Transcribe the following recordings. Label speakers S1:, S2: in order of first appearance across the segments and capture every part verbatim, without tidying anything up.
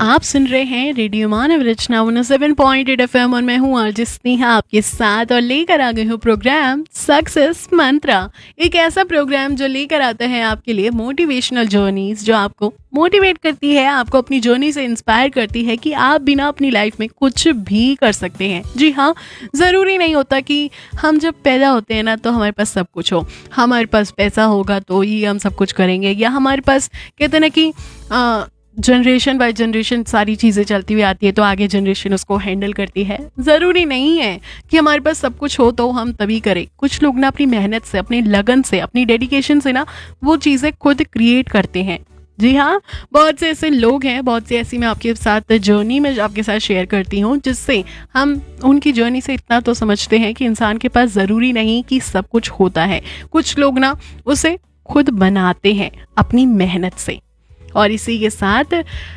S1: आप सुन रहे हैं रेडियो मानव रचना one seven point eight F M और मैं हूँ आरजे स्नेहा आपके साथ और लेकर आ गई हूँ प्रोग्राम सक्सेस मंत्रा। एक ऐसा प्रोग्राम जो लेकर आता है आपके लिए मोटिवेशनल जर्नीज, जो आपको मोटिवेट करती है, आपको अपनी जर्नी से इंस्पायर करती है कि आप बिना अपनी लाइफ में कुछ भी कर सकते हैं। जी हाँ, ज़रूरी नहीं होता कि हम जब पैदा होते हैं ना तो हमारे पास सब कुछ हो, हमारे पास पैसा होगा तो ही हम सब कुछ करेंगे, या हमारे पास कहते हैं ना कि आ, जनरेशन बाय जनरेशन सारी चीज़ें चलती हुई आती है तो आगे जनरेशन उसको हैंडल करती है। ज़रूरी नहीं है कि हमारे पास सब कुछ हो तो हम तभी करें। कुछ लोग ना अपनी मेहनत से, अपनी लगन से, अपनी डेडिकेशन से ना वो चीज़ें खुद क्रिएट करते हैं। जी हाँ, बहुत से ऐसे लोग हैं, बहुत से ऐसी मैं आपके साथ जर्नी में आपके साथ शेयर करती हूँ जिससे हम उनकी जर्नी से इतना तो समझते हैं कि इंसान के पास ज़रूरी नहीं कि सब कुछ होता है। कुछ लोग ना उसे खुद बनाते हैं अपनी मेहनत से। और इसी के साथ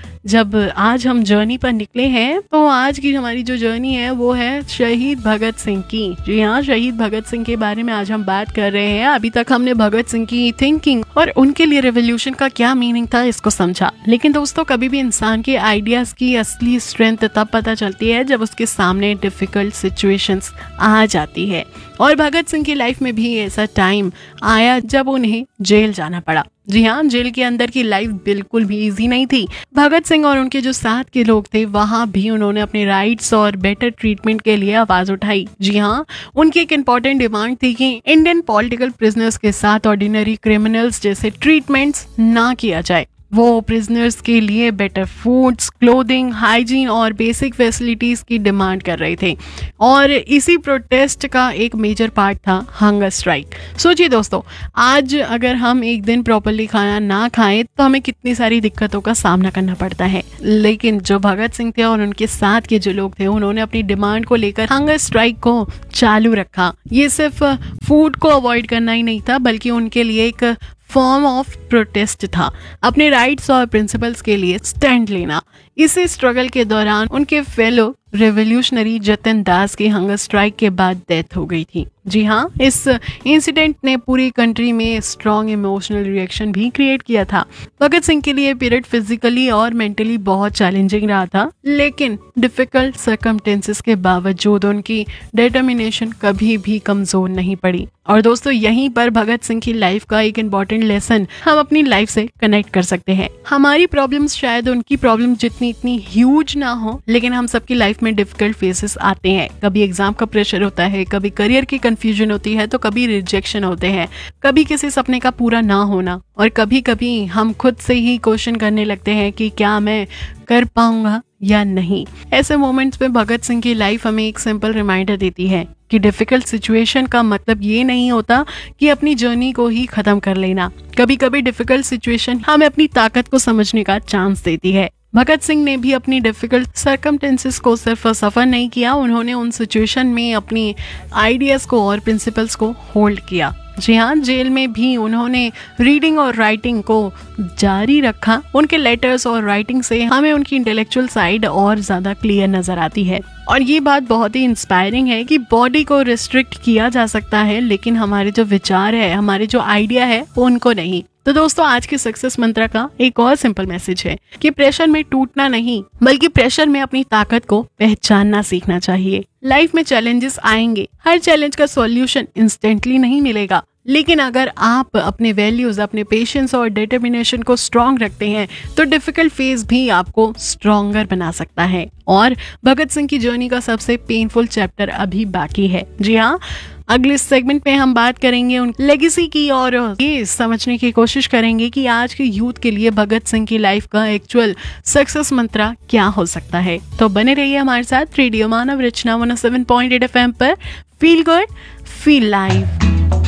S1: जब आज हम जर्नी पर निकले हैं तो आज की हमारी जो जर्नी है वो है शहीद भगत सिंह की। जी हाँ, शहीद भगत सिंह के बारे में आज हम बात कर रहे हैं। अभी तक हमने भगत सिंह की थिंकिंग और उनके लिए रेवोल्यूशन का क्या मीनिंग था इसको समझा, लेकिन दोस्तों कभी भी इंसान के आइडियाज की असली स्ट्रेंथ तब पता चलती है जब उसके सामने डिफिकल्ट सिचुएशंस आ जाती है। और भगत सिंह की लाइफ में भी ऐसा टाइम आया जब उन्हें जेल जाना पड़ा। जी हाँ, जेल के अंदर की लाइफ बिल्कुल भी इजी नहीं थी। भगत सिंह और उनके जो साथ के लोग थे वहाँ भी उन्होंने अपने राइट्स और बेटर ट्रीटमेंट के लिए आवाज उठाई। जी हाँ, उनकी एक इम्पॉर्टेंट डिमांड थी कि इंडियन पॉलिटिकल प्रिजनर्स के साथ ऑर्डिनरी क्रिमिनल्स जैसे ट्रीटमेंट्स ना किया जाए। वो प्रिजनर्स के लिए बेटर फूड्स, क्लोथिंग, हाइजीन और बेसिक फैसिलिटीज की डिमांड कर रहे थे। और इसी प्रोटेस्ट का एक मेजर पार्ट था हंगर स्ट्राइक। सोचिए दोस्तों, आज अगर हम एक दिन प्रॉपर्ली खाना ना खाएं तो हमें कितनी सारी दिक्कतों का सामना करना पड़ता है। लेकिन जो भगत सिंह थे और उनके साथ के जो लोग थे उन्होंने अपनी डिमांड को लेकर हंगर स्ट्राइक को चालू रखा। ये सिर्फ फूड को अवॉइड करना ही नहीं था बल्कि उनके लिए एक फॉर्म ऑफ प्रोटेस्ट था, अपने राइट्स और प्रिंसिपल्स के लिए स्टैंड लेना। इसी स्ट्रगल के दौरान उनके फेलो रेवोल्यूशनरी जतिन दास की हंगर स्ट्राइक के बाद डेथ हो गई थी। जी हाँ, इस इंसिडेंट ने पूरी कंट्री में स्ट्रॉन्ग इमोशनल रिएक्शन भी क्रिएट किया था। भगत सिंह के लिए पीरियड फिजिकली और मेंटली बहुत चैलेंजिंग रहा था, लेकिन डिफिकल्ट सर्कमस्टेंसेस के बावजूद उनकी डिटर्मिनेशन कभी भी कमजोर नहीं पड़ी। और दोस्तों यहीं पर भगत सिंह की लाइफ का एक इम्पॉर्टेंट लेसन हम अपनी लाइफ से कनेक्ट कर सकते हैं। हमारी प्रॉब्लम्स शायद उनकी प्रॉब्लम जितनी इतनी ह्यूज ना हो, लेकिन हम सबकी लाइफ में डिफिकल्ट फेसेस आते हैं। कभी एग्जाम का प्रेशर होता है, कभी करियर की कंफ्यूजन होती है, तो कभी रिजेक्शन होते हैं, कभी किसी सपने का पूरा ना होना, और कभी कभी हम खुद से ही क्वेश्चन करने लगते हैं कि क्या मैं कर पाऊंगा या नहीं। ऐसे मोमेंट्स में भगत सिंह की लाइफ हमें एक सिंपल रिमाइंडर देती है कि डिफिकल्ट सिचुएशन का मतलब ये नहीं होता कि अपनी जर्नी को ही खत्म कर लेना। कभी कभी डिफिकल्ट सिचुएशन हमें अपनी ताकत को समझने का चांस देती है। भगत सिंह ने भी अपनी डिफिकल्ट सर्कमस्टेंसेस को सिर्फ सफर नहीं किया, उन्होंने उन सिचुएशन में अपनी आइडियाज को और प्रिंसिपल्स को होल्ड किया। जी हाँ, जेल में भी उन्होंने रीडिंग और राइटिंग को जारी रखा। उनके लेटर्स और राइटिंग से हमें उनकी इंटेलेक्चुअल साइड और ज्यादा क्लियर नजर आती है। और ये बात बहुत ही इंस्पायरिंग है कि बॉडी को रिस्ट्रिक्ट किया जा सकता है लेकिन हमारे जो विचार है, हमारे जो आइडिया है, उनको नहीं। तो दोस्तों आज की सक्सेस मंत्रा का एक और सिंपल मैसेज है कि प्रेशर में टूटना नहीं बल्कि प्रेशर में अपनी ताकत को पहचानना सीखना चाहिए। लाइफ में चैलेंजेस आएंगे, हर चैलेंज का सॉल्यूशन इंस्टेंटली नहीं मिलेगा, लेकिन अगर आप अपने वैल्यूज, अपने पेशेंस और डिटर्मिनेशन को स्ट्रॉन्ग रखते हैं तो डिफिकल्ट फेज भी आपको स्ट्रॉन्गर बना सकता है। और भगत सिंह की जर्नी का सबसे पेनफुल चैप्टर अभी बाकी है। जी हाँ, अगले सेगमेंट में हम बात करेंगे उन लेगेसी की और ये समझने की कोशिश करेंगे कि आज के यूथ के लिए भगत सिंह की लाइफ का एक्चुअल सक्सेस मंत्रा क्या हो सकता है। तो बने रहिए हमारे साथ रेडियो मानव रचना one seven point eight F M पर। Feel good, feel live.